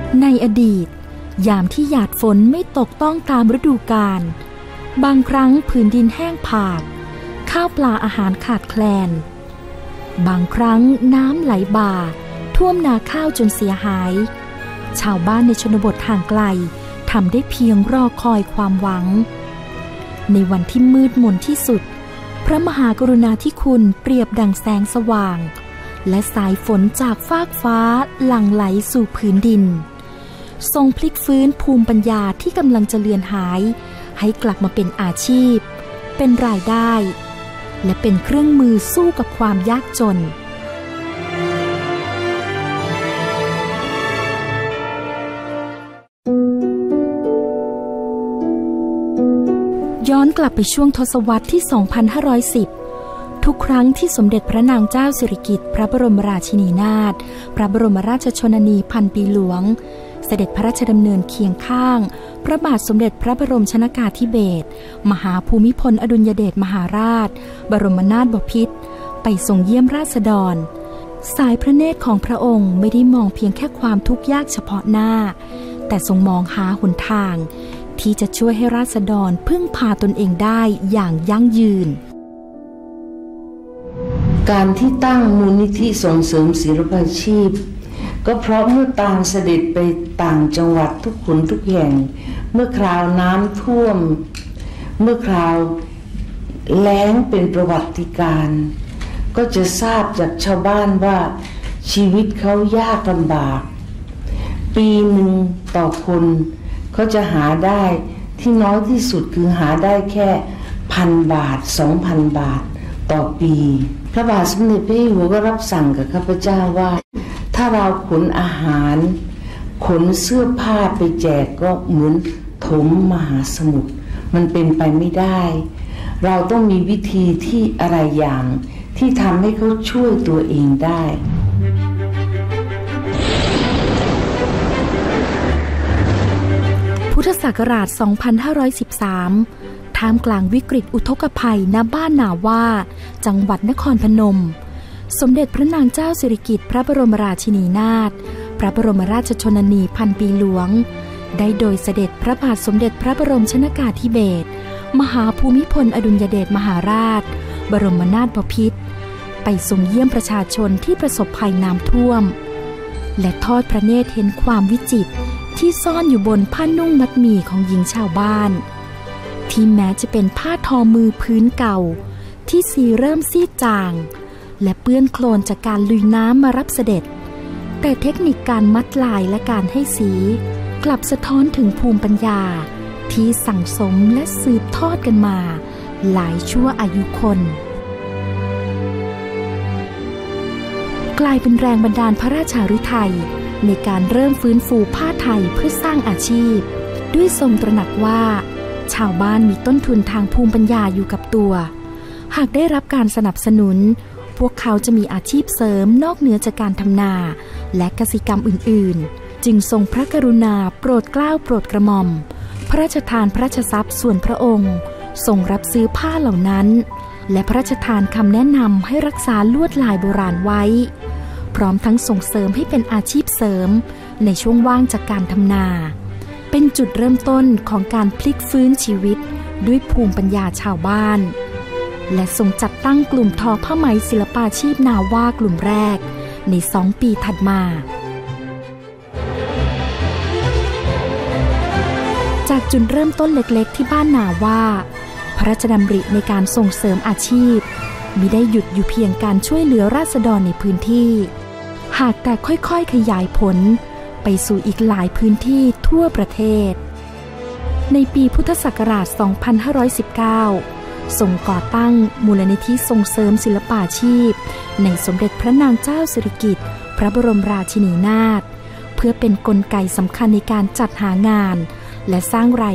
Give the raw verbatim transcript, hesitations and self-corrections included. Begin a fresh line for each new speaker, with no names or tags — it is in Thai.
ในอดีตยามที่หยาดฝนไม่ตกต้องตามฤดูกาลบางครั้งผืนดินแห้งผากข้าวปลาอาหารขาดแคลนบางครั้งน้ำไหลบ่าท่วมนาข้าวจนเสียหายชาวบ้านในชนบทห่างไกลทำได้เพียงรอคอยความหวังในวันที่มืดมนที่สุดพระมหากรุณาธิคุณเปรียบดั่งแสงสว่างและสายฝนจากฟากฟ้าหลั่งไหลสู่พื้นดินทรงพลิกฟื้นภูมิปัญญาที่กำลังจะเลือนหายให้กลับมาเป็นอาชีพเป็นรายได้และเป็นเครื่องมือสู้กับความยากจนย้อนกลับไปช่วงทศวรรษที่ สองพันห้าร้อยสิบ ทุกครั้งที่สมเด็จพระนางเจ้าสิริกิติ์พระบรมราชินีนาถพระบรมราชชนนีพันปีหลวงเสด็จพระราชดำเนินเคียงข้างพระบาทสมเด็จพระบรมชนกาธิเบศรมหาภูมิพลอดุลยเดชมหาราชบรมนาถบพิตรไปทรงเยี่ยมราษฎรสายพระเนตรของพระองค์ไม่ได้มองเพียงแค่ความทุกข์ยากเฉพาะหน้าแต่ทรงมองหาหนทางที่จะช่วยให้ราษฎรพึ่งพาตนเองได้อย่างยั่งยืน
การที่ตั้งมูลนิธิส่งเสริมศิลปาชีพก็เพราะเมื่อตามเสด็จไปต่างจังหวัดทุกขนทุกแห่งเมื่อคราวน้ำท่วมเมื่อคราวแล้งเป็นประวัติการณ์ก็จะทราบจากชาวบ้านว่าชีวิตเขายากลำบากปีหนึ่งต่อคนเขาจะหาได้ที่น้อยที่สุดคือหาได้แค่พันบาทสองพันบาทต่อปีพระบาทสมเด็จพระเจ้าอยู่หัวก็รับสั่งกับข้าพเจ้าว่าถ้าเราขนอาหารขนเสื้อผ้าไปแจกก็เหมือนถมมหาสมุทรมันเป็นไปไม่ได้เราต้องมีวิธีที่อะไรอย่างที่ทำให้เขาช่วยตัวเองได้
พุทธศักราช สองพันห้าร้อยสิบสาม ท่ามกลางวิกฤตอุทกภัยณบ้านนาว่าจังหวัดนครพนมสมเด็จพระนางเจ้าสิริกิติ์พระบรมราชินีนาถพระบรมราชชนนีพันปีหลวงได้โดยเสด็จพระบาทสมเด็จพระบรมชนกาธิเบศรมหาภูมิพลอดุลยเดชมหาราชบรมนาถบพิตรไปทรงเยี่ยมประชาชนที่ประสบภัยน้ำท่วมและทอดพระเนตรเห็นความวิจิตรที่ซ่อนอยู่บนผ้านุ่งมัดหมี่ของหญิงชาวบ้านที่แม้จะเป็นผ้าทอมือพื้นเก่าที่สีเริ่มซีดจางและเปื้อนโคลนจากการลุยน้ำมารับเสด็จแต่เทคนิคการมัดลายและการให้สีกลับสะท้อนถึงภูมิปัญญาที่สั่งสมและสืบทอดกันมาหลายชั่วอายุคนกลายเป็นแรงบันดาลพระราชาฤทัยในการเริ่มฟื้นฟูผ้าไทยเพื่อสร้างอาชีพด้วยทรงตระหนักว่าชาวบ้านมีต้นทุนทางภูมิปัญญาอยู่กับตัวหากได้รับการสนับสนุนพวกเขาจะมีอาชีพเสริมนอกเหนือจากการทำนาและกสิกรรมอื่นๆจึงทรงพระกรุณาโปรดเกล้าโปรดกระหม่อมพระราชทานพระราชทรัพย์ส่วนพระองค์ทรงรับซื้อผ้าเหล่านั้นและพระราชทานคำแนะนำให้รักษาลวดลายโบราณไว้พร้อมทั้งส่งเสริมให้เป็นอาชีพเสริมในช่วงว่างจากการทำนาเป็นจุดเริ่มต้นของการพลิกฟื้นชีวิตด้วยภูมิปัญญาชาวบ้านและทรงจัดตั้งกลุ่มทอผ้าไหมศิลปาชีพนาว่ากลุ่มแรกในสองปีถัดมาจากจุดเริ่มต้นเล็กๆที่บ้านนาว่าพระราชดำริในการส่งเสริมอาชีพมิได้หยุดอยู่เพียงการช่วยเหลือราษฎรในพื้นที่หากแต่ค่อยๆขยายผลไปสู่อีกหลายพื้นที่ทั่วประเทศในปีพุทธศักราช สองพันห้าร้อยสิบเก้า ทรงก่อตั้งมูลนิธิส่งเสริมศิลปาชีพในสมเด็จพระนางเจ้าสิริกิติ์พระบรมราชินีนาถเพื่อเป็นกลไกสำคัญในการจัดหางานและสร้างราย